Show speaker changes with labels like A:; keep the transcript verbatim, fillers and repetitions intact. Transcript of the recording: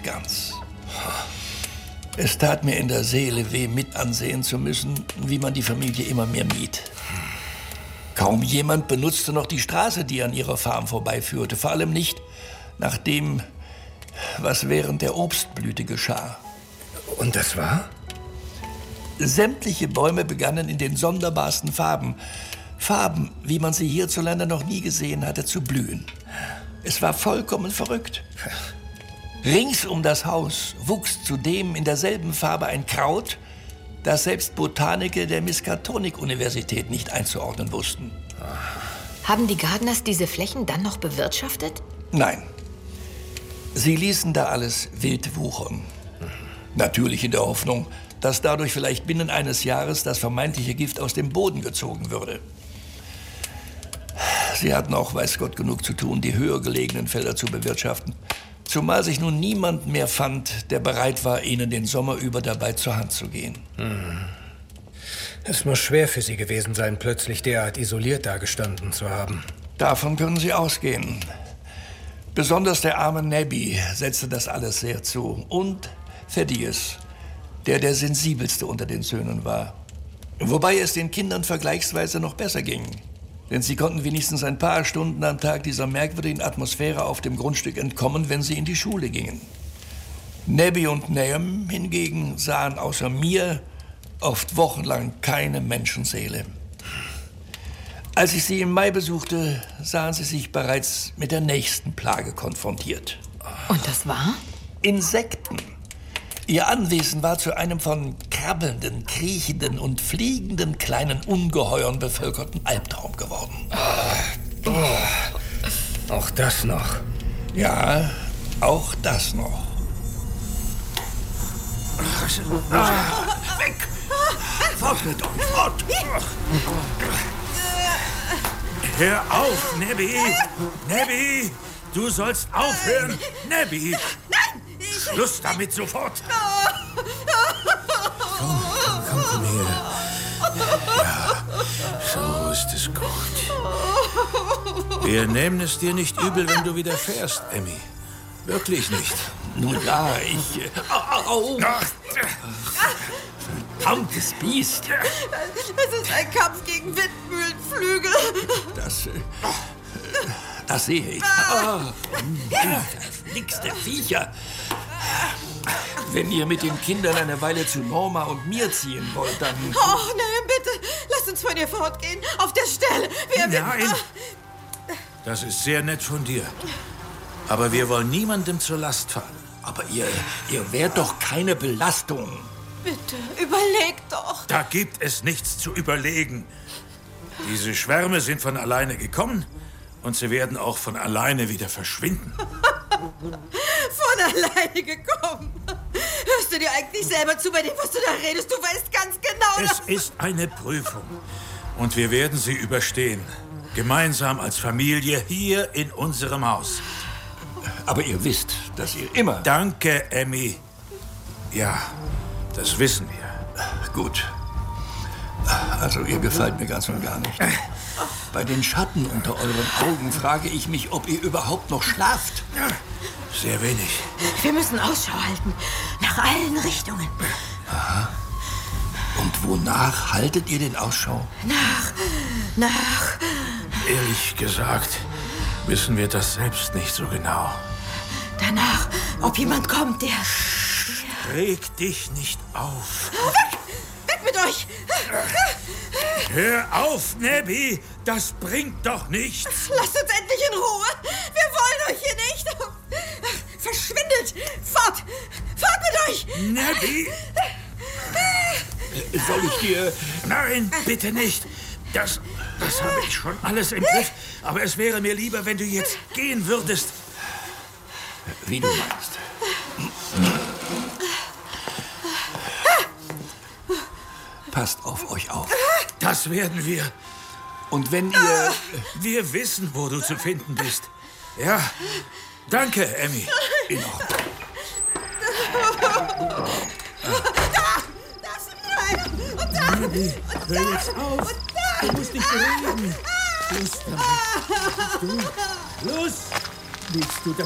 A: ganz. Es tat mir in der Seele weh, mit ansehen zu müssen, wie man die Familie immer mehr mied. Kaum jemand benutzte noch die Straße, die an ihrer Farm vorbeiführte. Vor allem nicht nach dem, was während der Obstblüte geschah.
B: Und das war?
A: Sämtliche Bäume begannen in den sonderbarsten Farben, Farben, wie man sie hierzulande noch nie gesehen hatte, zu blühen. Es war vollkommen verrückt. Rings um das Haus wuchs zudem in derselben Farbe ein Kraut, das selbst Botaniker der Miskatonic-Universität nicht einzuordnen wussten.
C: Haben die Gardners diese Flächen dann noch bewirtschaftet?
A: Nein. Sie ließen da alles wild wuchern. Natürlich in der Hoffnung, dass dadurch vielleicht binnen eines Jahres das vermeintliche Gift aus dem Boden gezogen würde. Sie hatten auch, weiß Gott, genug zu tun, die höher gelegenen Felder zu bewirtschaften. Zumal sich nun niemand mehr fand, der bereit war, ihnen den Sommer über dabei zur Hand zu gehen.
B: Hm. Es muss schwer für Sie gewesen sein, plötzlich derart isoliert dagestanden zu haben.
A: Davon können Sie ausgehen. Besonders der arme Nebby setzte das alles sehr zu. Und Thaddeus, der der sensibelste unter den Söhnen war. Wobei es den Kindern vergleichsweise noch besser ging. Denn sie konnten wenigstens ein paar Stunden am Tag dieser merkwürdigen Atmosphäre auf dem Grundstück entkommen, wenn sie in die Schule gingen. Nebby und Nahum hingegen sahen außer mir oft wochenlang keine Menschenseele. Als ich sie im Mai besuchte, sahen sie sich bereits mit der nächsten Plage konfrontiert.
C: Und das war?
A: Insekten. Ihr Anwesen war zu einem von krabbelnden, kriechenden und fliegenden kleinen Ungeheuern bevölkerten Albtraum geworden.
B: Oh, oh. Auch das noch?
A: Ja, auch das noch. Ah, weg! Fort mit euch, fort!
D: Hör auf, Nebby! Nebby! Du sollst aufhören! Nebby!
E: Nein!
D: Schluss damit sofort!
B: Komm, komm, komm, komm her. Ja, so ist es gut.
D: Wir nehmen es dir nicht übel, wenn du wieder fährst, Emmy. Wirklich nicht.
A: Nun ja, ich... Äh, au, au. Verdammtes Biest.
E: Es ist ein Kampf gegen Windmühlenflügel.
A: Das... Äh, das sehe ich. Ah, verflixte Viecher. Wenn ihr mit den Kindern eine Weile zu Norma und mir ziehen wollt, dann...
E: Oh, nein, bitte. Lass uns von ihr fortgehen. Auf der Stelle. Wir,
D: Nein. Das ist sehr nett von dir. Aber wir wollen niemandem zur Last fallen.
A: Aber ihr, ihr wärt doch keine Belastung.
E: Bitte, überleg doch.
D: Da gibt es nichts zu überlegen. Diese Schwärme sind von alleine gekommen und sie werden auch von alleine wieder verschwinden.
E: Von alleine gekommen. Hörst du dir eigentlich selber zu bei dem, was du da redest? Du weißt ganz genau,
D: Es ist eine Prüfung und wir werden sie überstehen. Gemeinsam als Familie hier in unserem Haus.
A: Aber ihr wisst, dass ihr immer...
D: Danke, Emmy. Ja, das wissen wir.
A: Gut. Also, ihr gefällt mir ganz und gar nicht. Bei den Schatten unter euren Augen frage ich mich, ob ihr überhaupt noch schlaft.
D: Sehr wenig.
E: Wir müssen Ausschau halten. Nach allen Richtungen.
A: Aha. Und wonach haltet ihr den Ausschau?
E: Nach... nach...
D: Ehrlich gesagt, wissen wir das selbst nicht so genau.
E: Danach, ob jemand kommt, der...
D: Reg dich nicht auf.
E: Weg! Weg mit euch!
D: Hör auf, Nebby! Das bringt doch nichts!
E: Lasst uns endlich in Ruhe! Wir wollen euch hier nicht! Verschwindet! Fort! Fort mit euch!
D: Nebby!
A: Soll ich dir...
D: Nein, bitte nicht! Das, das habe ich schon alles im Griff. Aber es wäre mir lieber, wenn du jetzt gehen würdest.
A: Wie du meinst. Passt auf euch auf.
D: Das werden wir.
A: Und wenn ihr...
D: Wir wissen, wo du zu finden bist. Ja, danke, Emmy.
A: In Ordnung.
E: Da! Das rein! Und da!
D: Nebby, hör jetzt auf! Du musst dich bewegen! Los damit! Du! Los! Willst du, dass